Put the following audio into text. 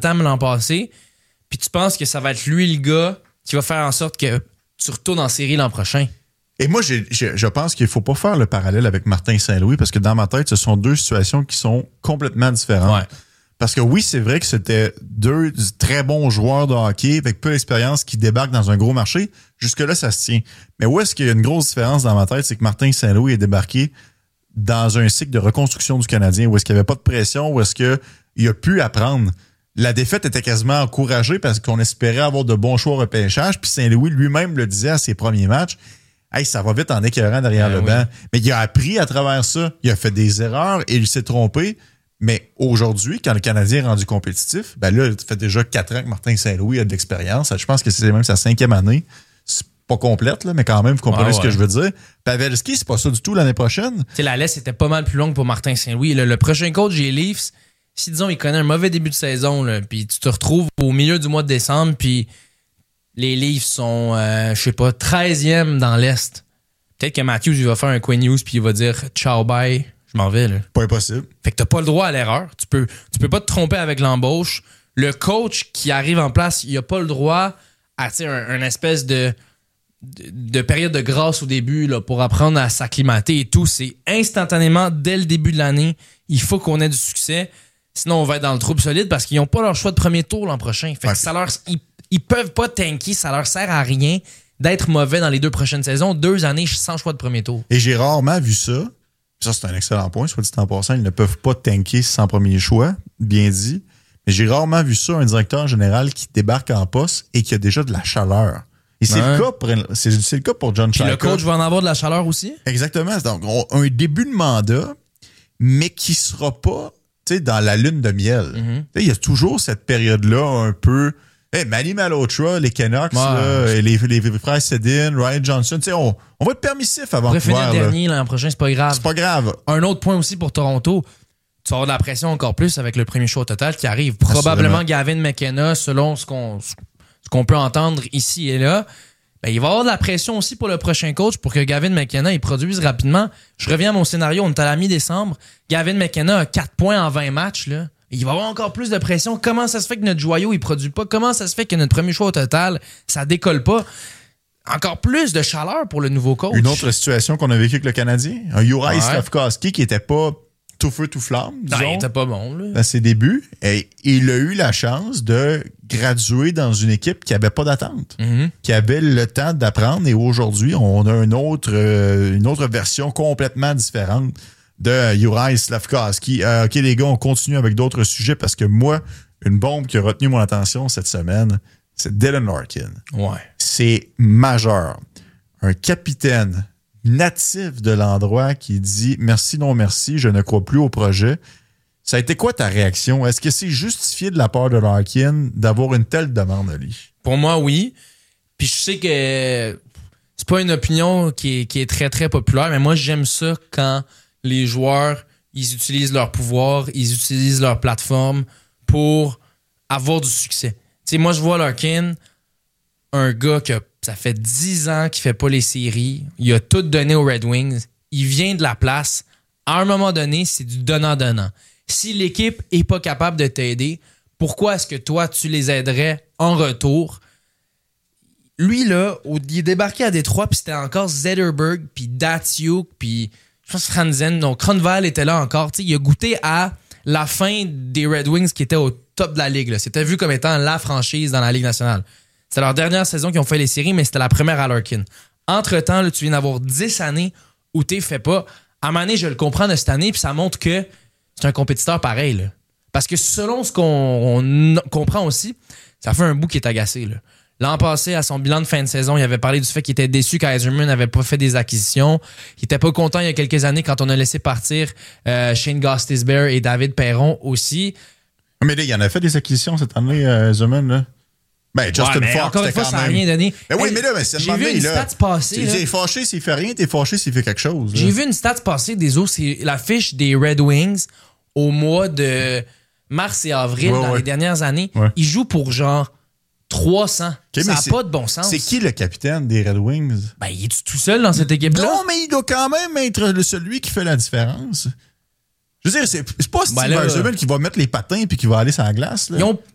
time l'an passé, puis tu penses que ça va être lui le gars qui va faire en sorte que tu retournes en série l'an prochain. Et moi, je pense qu'il ne faut pas faire le parallèle avec Martin Saint-Louis parce que dans ma tête, ce sont deux situations qui sont complètement différentes. Ouais. Parce que oui, c'est vrai que c'était deux très bons joueurs de hockey avec peu d'expérience qui débarquent dans un gros marché. Jusque-là, ça se tient. Mais où est-ce qu'il y a une grosse différence dans ma tête, c'est que Martin Saint-Louis est débarqué dans un cycle de reconstruction du Canadien où est-ce qu'il n'y avait pas de pression, où est-ce qu'il a pu apprendre. La défaite était quasiment encouragée parce qu'on espérait avoir de bons choix au repêchage. Puis Saint-Louis lui-même le disait à ses premiers matchs. Hey, ça va vite en écœurant derrière le banc. Mais il a appris à travers ça. Il a fait des erreurs et il s'est trompé. Mais aujourd'hui, quand le Canadien est rendu compétitif, ben là, ça fait déjà 4 ans que Martin Saint-Louis a de l'expérience. Je pense que c'est même sa 5e année. C'est pas complète, là, mais quand même, vous comprenez ce que je veux dire. Pavelski, c'est pas ça du tout l'année prochaine. Tu sais, la laisse était pas mal plus longue pour Martin Saint-Louis. Le prochain coach des Leafs, si disons, il connaît un mauvais début de saison, là, puis tu te retrouves au milieu du mois de décembre, puis les Leafs sont, 13e dans l'Est. Peut-être que Matthews, il va faire un Quinn Hughes, puis il va dire « Ciao, bye, je m'en vais. » Pas impossible. Fait que t'as pas le droit à l'erreur. Tu peux pas te tromper avec l'embauche. Le coach qui arrive en place, il a pas le droit à un espèce de période de grâce au début là, pour apprendre à s'acclimater et tout. C'est instantanément, dès le début de l'année, il faut qu'on ait du succès. Sinon, on va être dans le trouble solide parce qu'ils n'ont pas leur choix de premier tour l'an prochain. Fait que ils peuvent pas tanker, ça leur sert à rien d'être mauvais dans les 2 prochaines saisons. 2 années sans choix de premier tour. Et j'ai rarement vu ça. Ça, c'est un excellent point. Soit dit en passant, ils ne peuvent pas tanker sans premier choix, bien dit. Mais j'ai rarement vu ça, un directeur général qui débarque en poste et qui a déjà de la chaleur. Et c'est le cas pour John Chayka. Puis le coach va en avoir de la chaleur aussi? Exactement. Donc, un début de mandat, mais qui sera pas dans la lune de miel. Mm-hmm. Il y a toujours cette période-là un peu... Manny Malhotra, les Canucks, là, les frères Sedin, Ryan Johnson, on va être permissif avant de pouvoir... finir dernier l'an prochain, c'est pas grave. C'est pas grave. Un autre point aussi pour Toronto, tu vas avoir de la pression encore plus avec le premier choix total qui arrive. Probablement Gavin McKenna, selon ce qu'on peut entendre ici et là. Ben, il va y avoir de la pression aussi pour le prochain coach pour que Gavin McKenna il produise rapidement. Je reviens à mon scénario, on est à la mi-décembre. Gavin McKenna a 4 points en 20 matchs. Là. Il va y avoir encore plus de pression. Comment ça se fait que notre joyau il produit pas? Comment ça se fait que notre premier choix au total, ça décolle pas? Encore plus de chaleur pour le nouveau coach. Une autre situation qu'on a vécue avec le Canadien, un Juraj Slafkovský qui était pas tout feu, tout flamme, disons. Il était pas bon, là. À ses débuts. Et il a eu la chance de graduer dans une équipe qui avait pas d'attente, qui avait le temps d'apprendre. Et aujourd'hui, on a une autre version complètement différente de Juraj Slafkovský. OK, les gars, on continue avec d'autres sujets parce que moi, une bombe qui a retenu mon attention cette semaine, c'est Dylan Larkin. Ouais. C'est majeur. Un capitaine natif de l'endroit qui dit « Merci, non merci, je ne crois plus au projet ». Ça a été quoi ta réaction? Est-ce que c'est justifié de la part de Larkin d'avoir une telle demande, Ali? Pour moi, oui. Puis je sais que c'est pas une opinion qui est très, très populaire, mais moi, j'aime ça quand les joueurs, ils utilisent leur pouvoir, ils utilisent leur plateforme pour avoir du succès. Tu sais, moi, je vois Larkin, un gars que ça fait 10 ans qu'il fait pas les séries. Il a tout donné aux Red Wings. Il vient de la place. À un moment donné, c'est du donnant-donnant. Si l'équipe est pas capable de t'aider, pourquoi est-ce que toi, tu les aiderais en retour? Lui, là, il est débarqué à Détroit, puis c'était encore Zetterberg, puis Datsyuk, puis je pense Franzen. Donc, Cronval était là encore. T'sais, il a goûté à la fin des Red Wings qui étaient au top de la Ligue. Là. C'était vu comme étant la franchise dans la Ligue nationale. C'était leur dernière saison qu'ils ont fait les séries, mais c'était la première à Larkin. Entre-temps, là, tu viens d'avoir 10 années où t'es fait pas. À un moment donné, je le comprends de cette année, puis ça montre que c'est un compétiteur pareil. Là. Parce que selon ce qu'on comprend aussi, ça fait un bout qui est agacé. Là. L'an passé, à son bilan de fin de saison, il avait parlé du fait qu'il était déçu qu'Eiserman n'avait pas fait des acquisitions. Il était pas content il y a quelques années quand on a laissé partir Shane Gostisbehere et David Perron aussi. Mais là, il en a fait des acquisitions cette année, Eiserman, là. Ben, Justin Fox, encore une fois, ça n'a rien donné. Ben oui, mais là, c'est j'ai vu une stat passer. T'es fâché s'il fait rien, t'es fâché s'il fait quelque chose. Là. J'ai vu une stat passer des autres, c'est la fiche des Red Wings au mois de mars et avril dans les dernières années. Ouais. Ils jouent pour genre 300. Okay, ça n'a pas de bon sens. C'est qui le capitaine des Red Wings? Ben, il est tout seul dans cette équipe-là? Non, mais il doit quand même être celui qui fait la différence. Je veux dire, c'est pas Steve Eiserman qui va mettre les patins puis qui va aller sur la glace. Là.